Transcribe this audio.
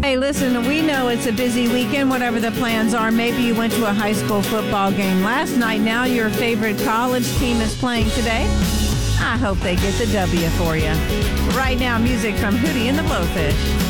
Hey, listen, we know it's a busy weekend, whatever the plans are. Maybe you went to a high school football game last night. Now your favorite college team is playing today. I hope they get the W for you. Right now, music from Hootie and the Blowfish.